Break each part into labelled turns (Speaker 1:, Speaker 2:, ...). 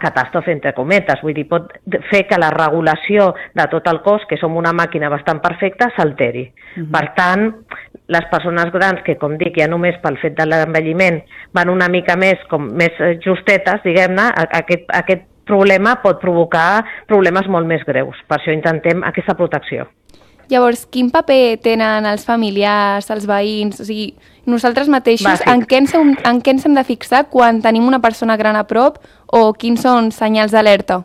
Speaker 1: catàstrofe entre cometes, vull dir, pot fer que la regulació de tot el cos, que som una màquina bastant perfecta, s'alteri. Per tant, les persones grans que, com dic, ja només pel fet de l'envelliment van una mica més justetes, diguem-ne, aquest problema pot provocar problemes molt més greus. Per això intentem aquesta protecció.
Speaker 2: Llavors, quin paper tenen els familiars, els veïns, o sigui, nosaltres mateixos, en què ens hem de fixar quan tenim una persona gran a prop o quins són senyals d'alerta?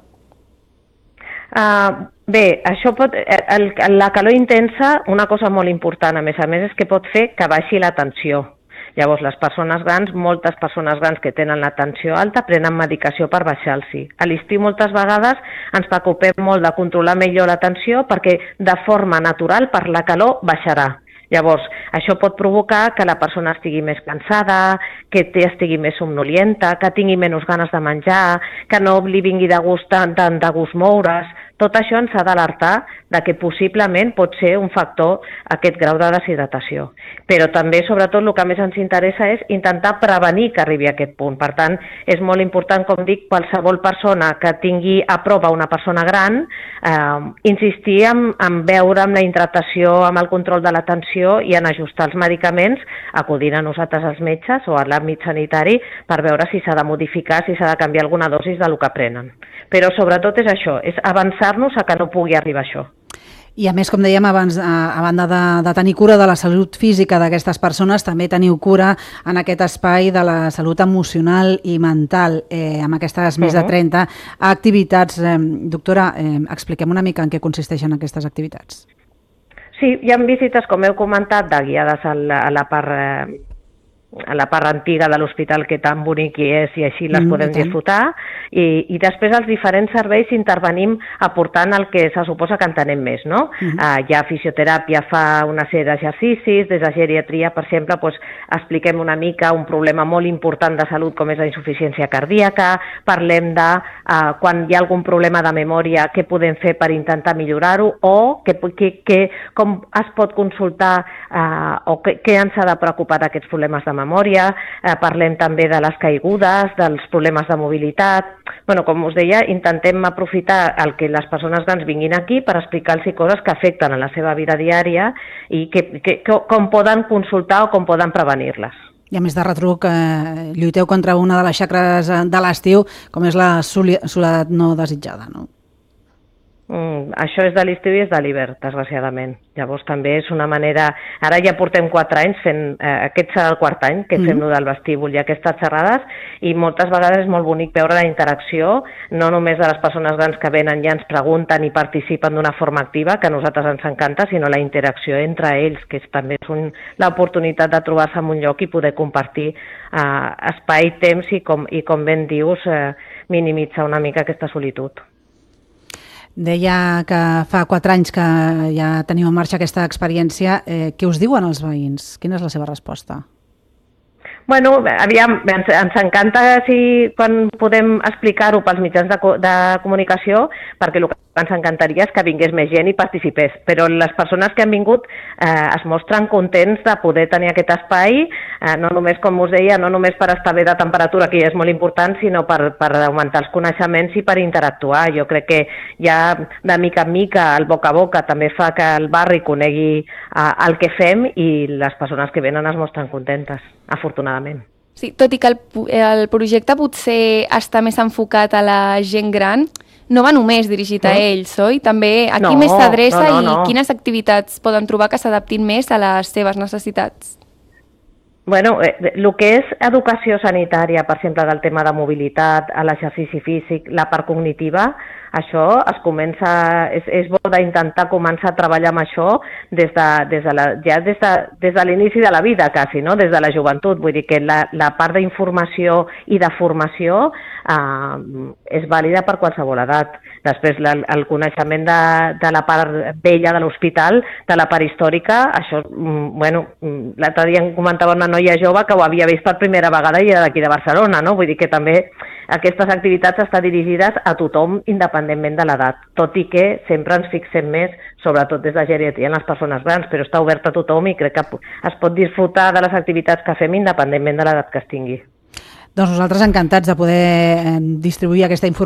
Speaker 1: Bé, això la calor intensa, una cosa molt important, a més, és que pot fer que baixi la tensió. Llavors, les persones grans, moltes persones grans que tenen la tensió alta, prenen medicació per baixar-los. A l'estiu moltes vegades ens preocupem molt de controlar millor la tensió perquè de forma natural per la calor baixarà. Llavors, això pot provocar que la persona estigui més cansada, que estigui més somnolienta, que tingui menys ganes de menjar, que no li vingui de gust moure's. Tot això ens ha d'alertar de que possiblement pot ser un factor aquest grau de deshidratació. Però també, sobretot, el que més ens interessa és intentar prevenir que arribi a aquest punt. Per tant, és molt important, com dic, qualsevol persona que tingui a prop a una persona gran, insistir en veure amb la hidratació, amb el control de la tensió i en ajustar els medicaments, acudint a nosaltres als metges o a l'àmbit sanitari per veure si s'ha de modificar, si s'ha de canviar alguna dosis del que prenen. Però sobretot és això, és avançar-nos a que no pugui arribar això.
Speaker 3: I a més, com dèiem abans, a banda de tenir cura de la salut física d'aquestes persones, també teniu cura en aquest espai de la salut emocional i mental, amb aquestes més de 30 activitats. Doctora, expliquem una mica en què consisteixen aquestes activitats.
Speaker 1: Sí, hi ha visites, com heu comentat, de guiades a la part antiga de l'hospital, que tan bonic és i així les podem disfrutar, i després els diferents serveis intervenim aportant el que se suposa que entenem més, no? Hi ha fisioteràpia, fa una sèrie d'exercicis, des de geriatria, per exemple, expliquem una mica un problema molt important de salut com és la insuficiència cardíaca, parlem de quan hi ha algun problema de memòria, què podem fer per intentar millorar-ho, o com es pot consultar o què ens ha de preocupar d'aquests problemes de memòria, parlem també de les caigudes, dels problemes de mobilitat. Bueno, com us deia, intentem aprofitar el que les persones grans vinguin aquí per explicar-los coses que afecten a la seva vida diària i com poden consultar o com poden prevenir-les.
Speaker 3: I a més de retruc, lluiteu contra una de les xacres de l'estiu, com és la soledat no desitjada, no?
Speaker 1: Això és de l'estiu i és de l'hivern, desgraciadament. Llavors també és una manera... Ara ja portem 4 anys fent... Aquest serà el 4è any que fem del vestíbul i aquestes xerrades, i moltes vegades és molt bonic veure la interacció, no només de les persones grans que venen i ens pregunten i participen d'una forma activa, que a nosaltres ens encanta, sinó la interacció entre ells, que també és l'oportunitat de trobar-se en un lloc i poder compartir espai, temps i, com ben dius, minimitzar una mica aquesta solitud.
Speaker 3: Deia que fa 4 anys que ja teniu en marxa aquesta experiència. Què us diuen els veïns? Quina és la seva resposta?
Speaker 1: Bueno, aviam, ens encanta quan podem explicar-ho pels mitjans de comunicació, perquè el que ens encantaria és que vingués més gent i participés, però les persones que han vingut es mostren contents de poder tenir aquest espai, no només, com us deia, no només per estar bé de temperatura, que ja és molt important, sinó per augmentar els coneixements i per interactuar. Jo crec que ja de mica en mica, el boca a boca, també fa que el barri conegui el que fem, i les persones que venen es mostren contentes, afortunadament.
Speaker 2: Sí, tot i que el projecte potser està més enfocat a la gent gran, no va només dirigit a ells, oi? També a qui més s'adreça i quines activitats poden trobar que s'adaptin més a les seves necessitats?
Speaker 1: Bueno, el que és educació sanitària, per exemple, del tema de mobilitat, l'exercici físic, la part cognitiva, això es comença, és bo d'intentar començar a treballar amb això des de l'inici de la vida, quasi, no? Des de la joventut. Vull dir que la part d'informació i de formació és vàlida per qualsevol edat. Després, el coneixement de la part vella de l'hospital, de la part històrica, això, bueno, l'altre dia em comentava una noia jove que ho havia vist per primera vegada i era d'aquí de Barcelona, no? Vull dir que també aquestes activitats estan dirigides a tothom independentment de l'edat, tot i que sempre ens fixem més, sobretot des de geriatria, en les persones grans, però està obert a tothom i crec que es pot disfrutar de les activitats que fem independentment de l'edat que es tingui.
Speaker 3: Doncs nosaltres encantats de poder distribuir aquesta informació